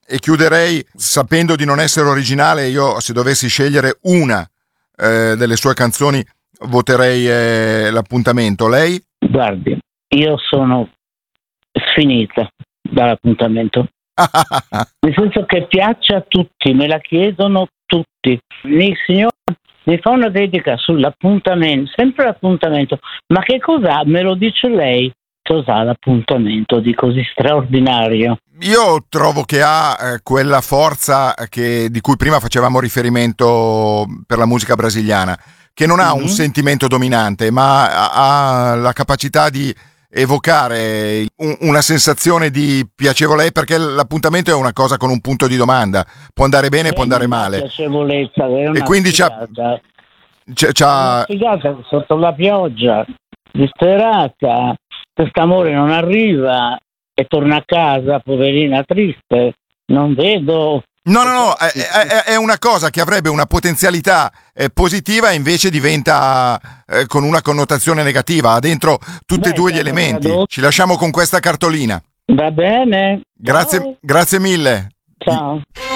e chiuderei sapendo di non essere originale. Io, se dovessi scegliere una delle sue canzoni, voterei L'appuntamento. Lei? Guardi, io sono sfinita dall'appuntamento. Nel senso che piace a tutti, me la chiedono tutti. Il signor mi fa una dedica sull'appuntamento, sempre l'appuntamento. Ma che cos'ha? Me lo dice lei. Cos'ha l'appuntamento di così straordinario? Io trovo che ha quella forza di cui prima facevamo riferimento per la musica brasiliana, che non ha un sentimento dominante, ma ha la capacità di evocare una sensazione di piacevole, perché l'appuntamento è una cosa con un punto di domanda, può andare bene, può andare male. Piacevolezza, è una E quindi c'ha una figata sotto la pioggia, disperata, quest'amore non arriva e torna a casa, poverina, triste, non vedo. No, è una cosa che avrebbe una potenzialità positiva e invece diventa con una connotazione negativa. Ha dentro tutti e due gli elementi. Ci lasciamo con questa cartolina. Va bene. Grazie mille. Ciao.